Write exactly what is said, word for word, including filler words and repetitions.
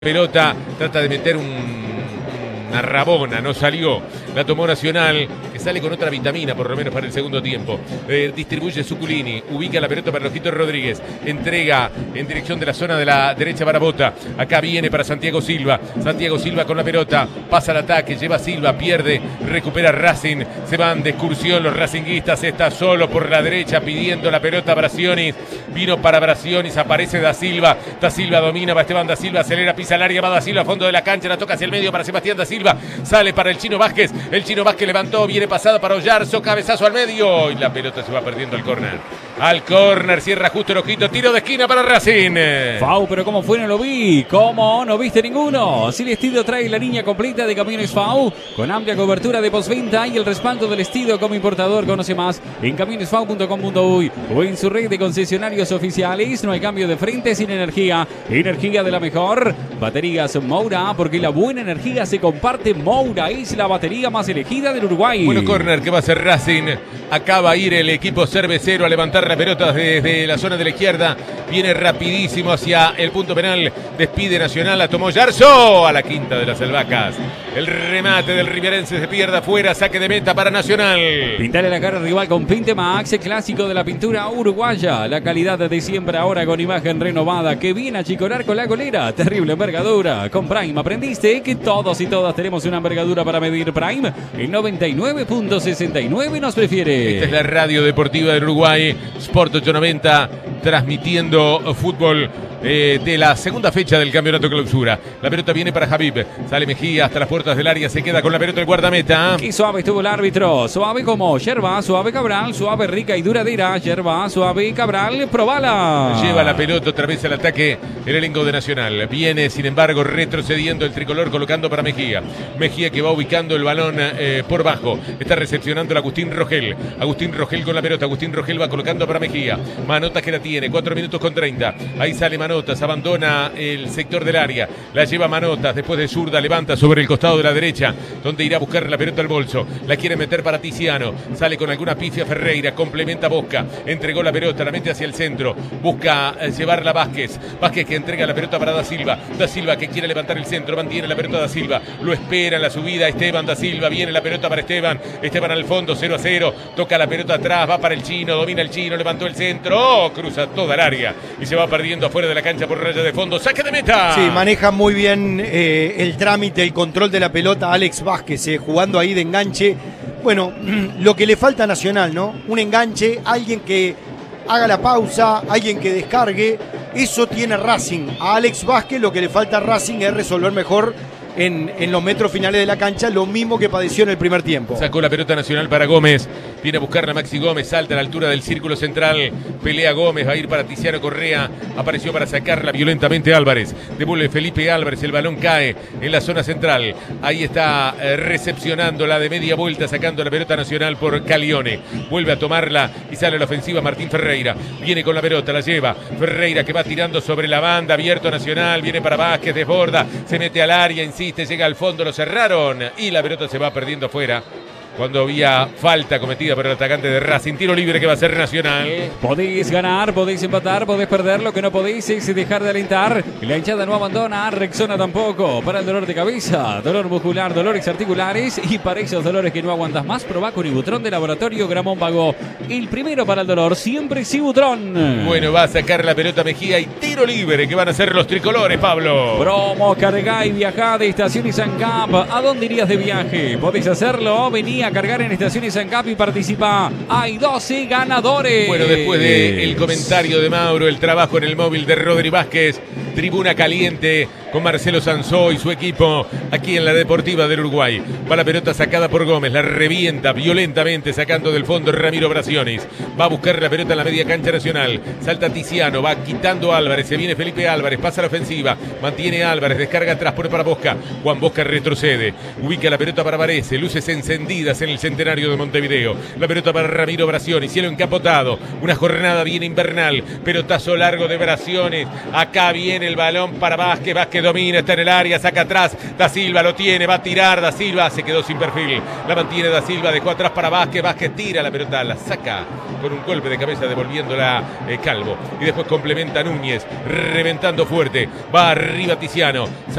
Pelota, trata de meter un, una rabona, no salió. La tomó Nacional, que sale con otra vitamina, por lo menos para el segundo tiempo. Eh, distribuye Zuculini, ubica la pelota para Lojito Rodríguez. Entrega en dirección de la zona de la derecha para Bota. Acá viene para Santiago Silva. Santiago Silva con la pelota, pasa al ataque, lleva Silva, pierde, recupera Racing. Se van de excursión los racinguistas. Está solo por la derecha pidiendo la pelota Braccionis. Vino para Braccionis, aparece Da Silva. Da Silva domina, va Esteban Da Silva, acelera, pisa el área, va Da Silva a fondo de la cancha, la toca hacia el medio para Sebastián Da Silva. Sale para el Chino Vázquez. El Chino Vázquez levantó, viene pasada para Ollarzo, cabezazo al medio y la pelota se va perdiendo al córner. Al córner, cierra justo el ojito, tiro de esquina para Racing. Fau, pero ¿cómo fue? No lo vi. ¿Cómo? ¿No viste ninguno? Si el Estido trae la línea completa de camiones Fau, con amplia cobertura de postventa y el respaldo del Estido como importador. Conoce más en camionesfau punto com punto uy o en su red de concesionarios oficiales. No hay cambio de frente sin energía. Energía de la mejor. Baterías Moura, porque la buena energía se comparte. Moura es la batería más elegida del Uruguay. Bueno, córner que va a hacer Racing. Acaba a ir el equipo cervecero a levantar la pelota desde la zona de la izquierda. Viene rapidísimo hacia el punto penal. Despide Nacional, la tomó Yarzo a la quinta de las albahacas. El remate del Riverense se pierde afuera. Saque de meta para Nacional. Pintale la cara al rival con Pintemax, clásico de la pintura uruguaya. La calidad de siempre ahora con imagen renovada. Que viene a chicorar con la golera. Terrible envergadura. Con Prime aprendiste que todos y todas tenemos una envergadura para medir. Prime, el noventa y nueve punto sesenta y nueve nos prefiere. Esta es la radio deportiva del Uruguay, Sport ochocientos noventa, transmitiendo fútbol eh, de la segunda fecha del campeonato clausura. La pelota viene para Javib, sale Mejía hasta las puertas del área, se queda con la pelota el guardameta. Qué suave estuvo el árbitro, suave como yerba, suave Cabral, suave rica y duradera, yerba, suave Cabral, probala. Lleva la pelota otra vez al ataque el elenco de Nacional. Viene, sin embargo, retrocediendo el tricolor, colocando para Mejía. Mejía que va ubicando el balón eh, por bajo. Está recepcionando el Agustín Rogel. Agustín Rogel con la pelota. Agustín Rogel va colocando para Mejía. Manotas que la tiene. cuatro minutos con treinta. Ahí sale Manotas. Abandona el sector del área. La lleva Manotas. Después de zurda levanta sobre el costado de la derecha, donde irá a buscar la pelota al bolso. La quiere meter para Tiziano. Sale con alguna pifia Ferreira. Complementa Bosca. Entregó la pelota. La mete hacia el centro. Busca eh, llevarla Vázquez. Vázquez que entrega la pelota para Da Silva. Da Silva que quiere levantar el centro. Mantiene la pelota Da Silva. Lo espera en la subida Esteban Da Silva. Viene la pelota para Esteban. Esteban al fondo. cero a cero. Toca la pelota atrás. Va para el Chino. Domina el Chino. Levantó el centro. Oh, cruza toda el área. Y se va perdiendo afuera de la cancha por raya de fondo. ¡Saque de meta! Sí, maneja muy bien eh, el trámite, el control de la pelota Alex Vázquez, eh, jugando ahí de enganche. Bueno, lo que le falta a Nacional, ¿no? Un enganche, alguien que haga la pausa, alguien que descargue. Eso tiene Racing. A Alex Vázquez lo que le falta a Racing es resolver mejor en, en los metros finales de la cancha, lo mismo que padeció en el primer tiempo. Sacó la pelota Nacional para Gómez. Viene a buscarla Maxi Gómez, salta a la altura del círculo central. Pelea Gómez, va a ir para Tiziano Correa. Apareció para sacarla violentamente Álvarez. Devuelve Felipe Álvarez, el balón cae en la zona central. Ahí está eh, recepcionando la de media vuelta, sacando la pelota Nacional por Calione. Vuelve a tomarla y sale a la ofensiva Martín Ferreira. Viene con la pelota, la lleva. Ferreira que va tirando sobre la banda, abierto Nacional. Viene para Vázquez, desborda, se mete al área, insiste, llega al fondo, lo cerraron y la pelota se va perdiendo afuera. Cuando había falta cometida por el atacante de Racing. Tiro libre que va a ser Nacional. Podéis ganar, podéis empatar, podéis perder. Lo que no podéis es dejar de alentar. La hinchada no abandona, Rexona tampoco. Para el dolor de cabeza, dolor muscular, dolores articulares y para esos dolores que no aguantas más, probá con Ibutrón de Laboratorio Gramón Vago. El primero para el dolor, siempre es Ibutrón. Bueno, va a sacar la pelota Mejía y tiro libre que van a ser los tricolores, Pablo. Promo, cargá y viajá de Estaciones ANCAP. ¿A dónde irías de viaje? Podéis hacerlo, vení a cargar en Estaciones ANCAP y participa. Hay doce ganadores. Bueno, después del comentario de Mauro, el trabajo en el móvil de Rodri Vázquez, tribuna caliente con Marcelo Sanzó y su equipo aquí en la Deportiva del Uruguay. Va la pelota sacada por Gómez, la revienta violentamente sacando del fondo Ramiro Braccionis. Va a buscar la pelota en la media cancha Nacional. Salta Tiziano, va quitando Álvarez, se viene Felipe Álvarez, pasa a la ofensiva, mantiene Álvarez, descarga atrás, pone para Bosca. Juan Bosca retrocede, ubica la pelota para Varese, luces encendidas en el Centenario de Montevideo. La pelota para Ramiro Braccionis, cielo encapotado, una jornada bien invernal, pelotazo largo de Braccionis. Acá viene Viene el balón para Vázquez. Vázquez domina, está en el área, saca atrás. Da Silva lo tiene, va a tirar. Da Silva se quedó sin perfil. La mantiene Da Silva, dejó atrás para Vázquez. Vázquez tira la pelota, la saca con un golpe de cabeza devolviéndola eh, Calvo. Y después complementa Núñez, reventando fuerte. Va arriba Tiziano.